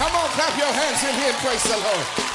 Come on, clap your hands in here, praise the Lord.